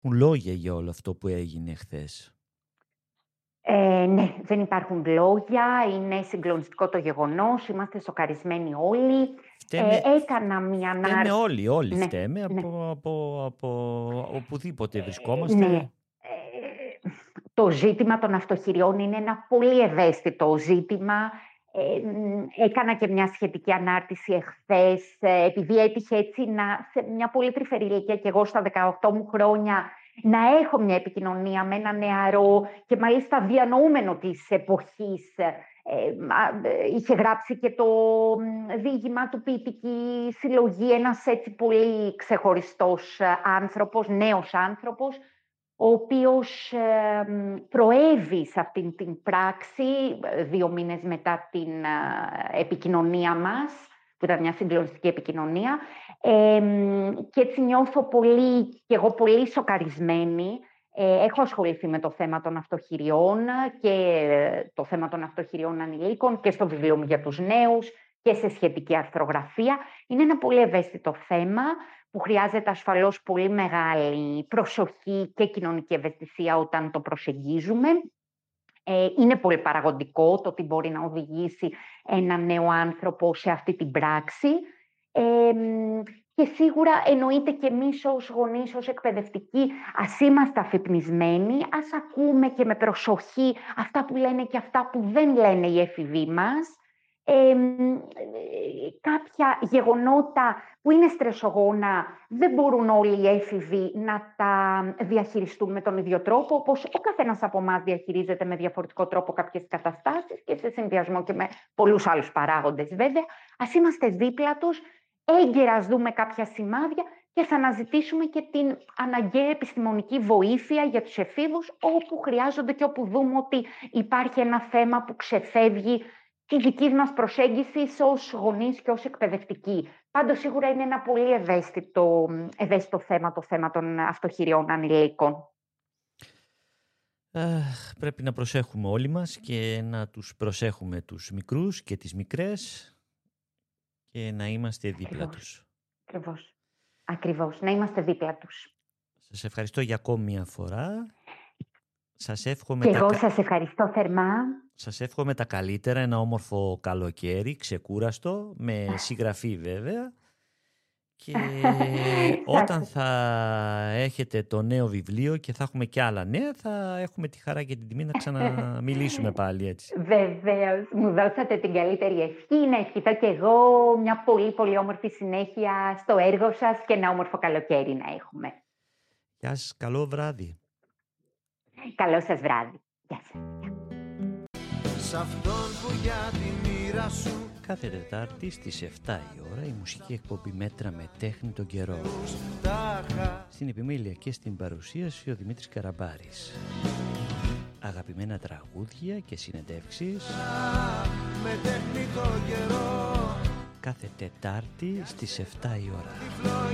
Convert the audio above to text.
λόγια για όλο αυτό που έγινε χθες? Ναι, δεν υπάρχουν λόγια, είναι συγκλονιστικό το γεγονός, είμαστε σοκαρισμένοι όλοι. Έκανα μια ανάρτηση. Φταίμε όλοι Ναι, φταίμε ναι. από οπουδήποτε βρισκόμαστε. Ναι. Το ζήτημα των αυτοχειριών είναι ένα πολύ ευαίσθητο ζήτημα. Έκανα και μια σχετική ανάρτηση εχθές, επειδή έτυχε έτσι σε μια πολύ τρυφερή ηλικία και εγώ στα 18 μου χρόνια να έχω μια επικοινωνία με ένα νεαρό και μάλιστα διανοούμενο της εποχής. Είχε γράψει και το διήγημά του ποιητική συλλογή, ένας έτσι πολύ ξεχωριστός άνθρωπος, νέος άνθρωπος, ο οποίος προέβη σε αυτήν την πράξη 2 μήνες μετά την επικοινωνία μας, που ήταν μια συγκλονιστική επικοινωνία, και έτσι νιώθω και εγώ πολύ σοκαρισμένη. Έχω ασχοληθεί με το θέμα των αυτοχειριών και το θέμα των αυτοχειριών ανηλίκων και στο βιβλίο μου για τους νέους και σε σχετική αρθρογραφία. Είναι ένα πολύ ευαίσθητο θέμα που χρειάζεται ασφαλώς πολύ μεγάλη προσοχή και κοινωνική ευαισθησία όταν το προσεγγίζουμε. Είναι πολύ παραγωγικό το ότι μπορεί να οδηγήσει ένα νέο άνθρωπο σε αυτή την πράξη. Και σίγουρα εννοείται και εμείς ως γονείς, ως εκπαιδευτικοί, ας είμαστε αφυπνισμένοι, ας ακούμε και με προσοχή αυτά που λένε και αυτά που δεν λένε οι έφηβοι μας. Κάποια γεγονότα που είναι στρεσογόνα δεν μπορούν όλοι οι έφηβοι να τα διαχειριστούν με τον ίδιο τρόπο, όπως ο καθένας από εμάς διαχειρίζεται με διαφορετικό τρόπο κάποιες καταστάσεις και σε συνδυασμό και με πολλούς άλλους παράγοντες βέβαια. Ας είμαστε δίπλα τους, έγκαιρα ας δούμε κάποια σημάδια και θα αναζητήσουμε και την αναγκαία επιστημονική βοήθεια για τους εφήβους όπου χρειάζονται και όπου δούμε ότι υπάρχει ένα θέμα που ξεφεύγει τη δική μας προσέγγιση ως γονείς και ως εκπαιδευτικοί. Πάντως σίγουρα είναι ένα πολύ ευαίσθητο θέμα, το θέμα των αυτοχειριών ανηλίκων. Πρέπει να προσέχουμε όλοι μας και να τους προσέχουμε τους μικρούς και τις μικρές και να είμαστε δίπλα τους. Ακριβώς, να είμαστε δίπλα τους. Σας ευχαριστώ για ακόμη μια φορά. Σας εύχομαι και εγώ σας ευχαριστώ θερμά. Σας εύχομαι τα καλύτερα, ένα όμορφο καλοκαίρι, ξεκούραστο, με συγγραφή βέβαια. Και όταν θα έχετε το νέο βιβλίο και θα έχουμε και άλλα νέα, θα έχουμε τη χαρά και την τιμή να ξαναμιλήσουμε πάλι έτσι. Βεβαίως, μου δώσατε την καλύτερη ευχή, να ευχηθώ και εγώ μια πολύ πολύ όμορφη συνέχεια στο έργο σας και ένα όμορφο καλοκαίρι να έχουμε. Γεια σας, καλό βράδυ. Καλό σας βράδυ. Γεια σας. Σ' αυτόν που για τη μοίρα σου. Κάθε Τετάρτη στις 7 η ώρα η μουσική εκπομπή Μέτρα με τέχνη τον καιρό. Στην επιμέλεια και στην παρουσίαση ο Δημήτρης Καραμπάρης. Αγαπημένα τραγούδια και συνεντεύξεις Με τέχνη τον καιρό. κάθε Τετάρτη στις 7 η ώρα.